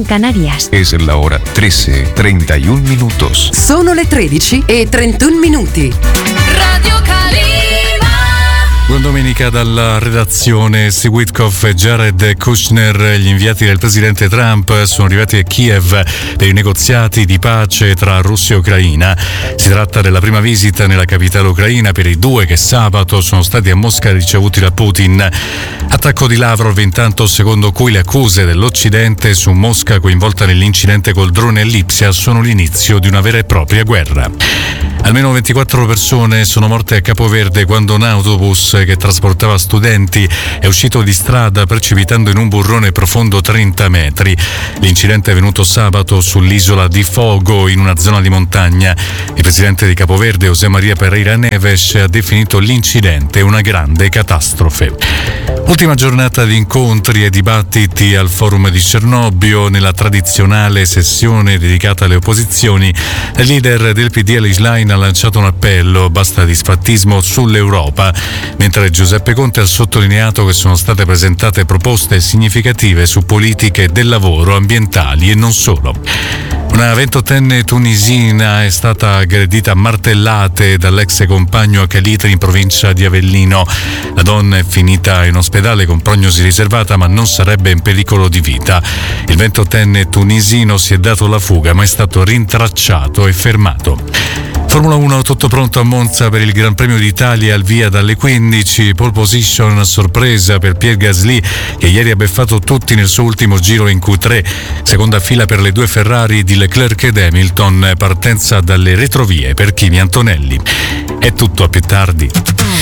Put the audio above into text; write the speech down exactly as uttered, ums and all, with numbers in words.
Canarias. Es la hora trece, treinta y un minutos. Sono le tredici e trentuno minuti. Radio Calima. Buon domenica dalla redazione. Steve Witkoff e Jared Kushner, gli inviati del presidente Trump, sono arrivati a Kiev per i negoziati di pace tra Russia e Ucraina. Si tratta della prima visita nella capitale ucraina per i due che sabato sono stati a Mosca ricevuti da Putin. Attacco di Lavrov intanto, secondo cui le accuse dell'Occidente su Mosca coinvolta nell'incidente col drone a Lipsia sono l'inizio di una vera e propria guerra. Almeno ventiquattro persone sono morte a Capoverde quando un autobus che trasportava studenti è uscito di strada precipitando in un burrone profondo trenta metri. L'incidente è avvenuto sabato sull'isola di Fogo, in una zona di montagna. Il presidente di Capoverde, José María Pereira Neves, ha definito l'incidente una grande catastrofe. Ultima giornata di incontri e dibattiti al forum di Cernobbio. Nella tradizionale sessione dedicata alle opposizioni, il leader del P D L Schlein ha lanciato un appello: basta disfattismo sull'Europa, mentre Giuseppe Conte ha sottolineato che sono state presentate proposte significative su politiche del lavoro, ambientali e non solo. Una ventottenne tunisina è stata aggredita a martellate dall'ex compagno a Calitri, in provincia di Avellino. La donna è finita in ospedale con prognosi riservata, ma non sarebbe in pericolo di vita. Il ventottenne tunisino si è dato la fuga, ma è stato rintracciato e fermato. Formula uno, tutto pronto a Monza per il Gran Premio d'Italia, al via dalle quindici. Pole position a sorpresa per Pierre Gasly, che ieri ha beffato tutti nel suo ultimo giro in Q tre. Seconda fila per le due Ferrari di Leclerc ed Hamilton. Partenza dalle retrovie per Kimi Antonelli. È tutto, a più tardi.